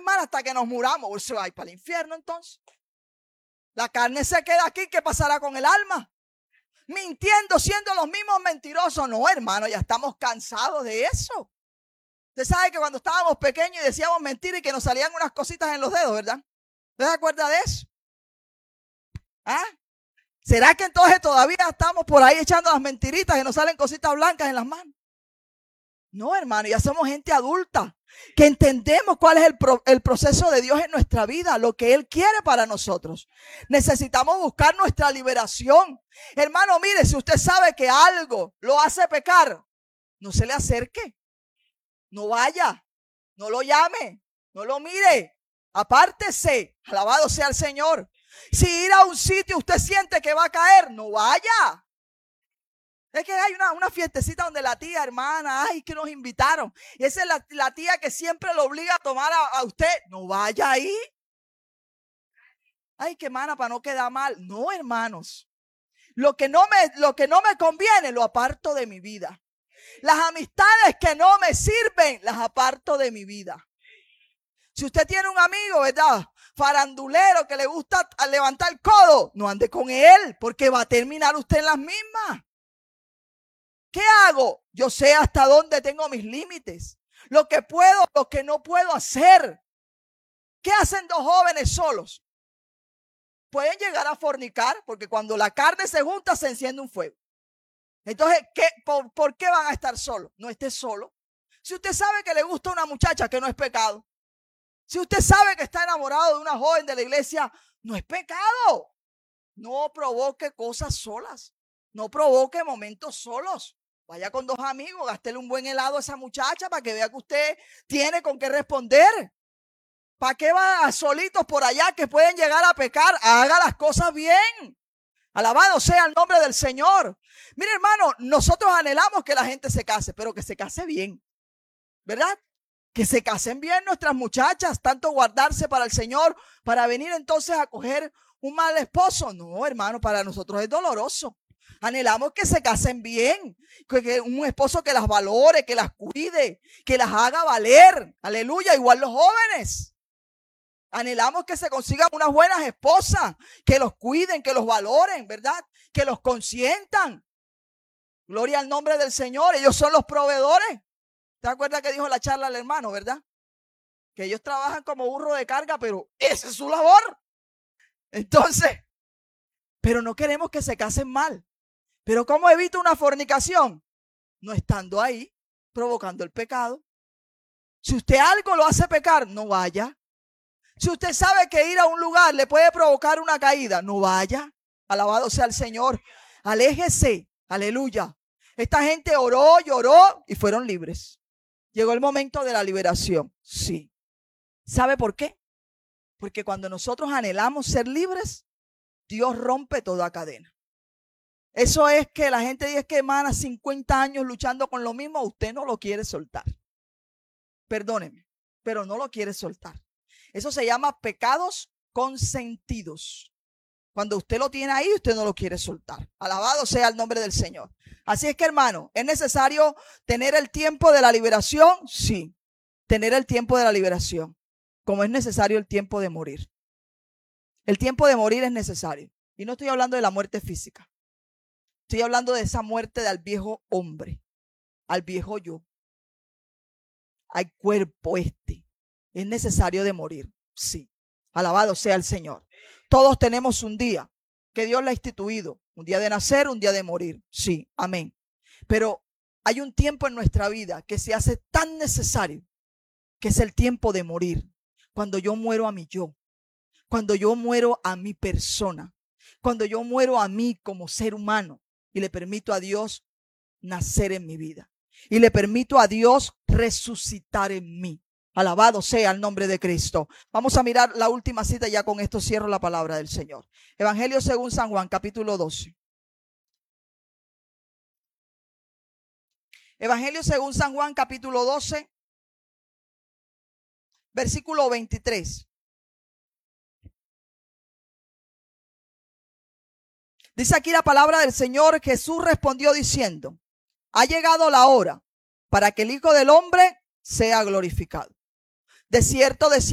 hermana, hasta que nos muramos. O se va a ir para el infierno entonces. La carne se queda aquí, ¿qué pasará con el alma? Mintiendo, siendo los mismos mentirosos. No, hermano, ya estamos cansados de eso. Usted sabe que cuando estábamos pequeños y decíamos mentiras y que nos salían unas cositas en los dedos, ¿verdad? ¿Usted se acuerda de eso? ¿Ah? ¿Será que entonces todavía estamos por ahí echando las mentiritas y nos salen cositas blancas en las manos? No, hermano, ya somos gente adulta que entendemos cuál es el proceso de Dios en nuestra vida, lo que Él quiere para nosotros. Necesitamos buscar nuestra liberación. Hermano, mire, si usted sabe que algo lo hace pecar, no se le acerque, no vaya, no lo llame, no lo mire, apártese, alabado sea el Señor. Si ir a un sitio usted siente que va a caer, no vaya. Es que hay una fiestecita donde la tía, hermana, ay, que nos invitaron. Y esa es la tía que siempre lo obliga a tomar a usted. No vaya ahí. Ay, que hermana, para no quedar mal. No, hermanos. Lo que no me conviene, lo aparto de mi vida. Las amistades que no me sirven, las aparto de mi vida. Si usted tiene un amigo, ¿verdad?, farandulero que le gusta levantar el codo, no ande con él, porque va a terminar usted en las mismas. ¿Qué hago? Yo sé hasta dónde tengo mis límites, lo que puedo, lo que no puedo hacer. ¿Qué hacen dos jóvenes solos? Pueden llegar a fornicar, porque cuando la carne se junta se enciende un fuego. Entonces, ¿por qué van a estar solos? No esté solo. Si usted sabe que le gusta una muchacha, que no es pecado. Si usted sabe que está enamorado de una joven de la iglesia, no es pecado. No provoque cosas solas. No provoque momentos solos. Vaya con dos amigos, gástele un buen helado a esa muchacha para que vea que usted tiene con qué responder. ¿Para qué va solitos por allá que pueden llegar a pecar? Haga las cosas bien. Alabado sea el nombre del Señor. Mire, hermano, nosotros anhelamos que la gente se case, pero que se case bien, ¿verdad? Que se casen bien nuestras muchachas, tanto guardarse para el Señor, para venir entonces a coger un mal esposo. No, hermano, para nosotros es doloroso. Anhelamos que se casen bien, que un esposo que las valore, que las cuide, que las haga valer. Aleluya, igual los jóvenes. Anhelamos que se consigan unas buenas esposas, que los cuiden, que los valoren, ¿verdad? Que los consientan. Gloria al nombre del Señor, ellos son los proveedores. ¿Te acuerdas que dijo la charla al hermano, verdad? Que ellos trabajan como burro de carga, pero esa es su labor. Entonces, pero no queremos que se casen mal. Pero ¿cómo evita una fornicación? No estando ahí, provocando el pecado. Si usted algo lo hace pecar, no vaya. Si usted sabe que ir a un lugar le puede provocar una caída, no vaya. Alabado sea el Señor. Aléjese. Aleluya. Esta gente oró, lloró y fueron libres. Llegó el momento de la liberación. Sí. ¿Sabe por qué? Porque cuando nosotros anhelamos ser libres, Dios rompe toda cadena. Eso es que la gente dice que, hermana, 50 años luchando con lo mismo, usted no lo quiere soltar. Perdóneme, pero no lo quiere soltar. Eso se llama pecados consentidos. Cuando usted lo tiene ahí, usted no lo quiere soltar. Alabado sea el nombre del Señor. Así es que, hermano, ¿es necesario tener el tiempo de la liberación? Sí, tener el tiempo de la liberación, como es necesario el tiempo de morir. El tiempo de morir es necesario. Y no estoy hablando de la muerte física. Estoy hablando de esa muerte al viejo hombre, al viejo yo, al cuerpo este. Es necesario de morir, sí. Alabado sea el Señor. Todos tenemos un día que Dios le ha instituido. Un día de nacer, un día de morir. Sí, amén. Pero hay un tiempo en nuestra vida que se hace tan necesario, que es el tiempo de morir. Cuando yo muero a mi yo. Cuando yo muero a mi persona. Cuando yo muero a mí como ser humano. Y le permito a Dios nacer en mi vida. Y le permito a Dios resucitar en mí. Alabado sea el nombre de Cristo. Vamos a mirar la última cita, ya con esto cierro la palabra del Señor. Evangelio según San Juan, capítulo 12. Evangelio según San Juan, capítulo 12, versículo 23. Dice aquí la palabra del Señor: Jesús respondió diciendo: ha llegado la hora para que el Hijo del Hombre sea glorificado. De cierto,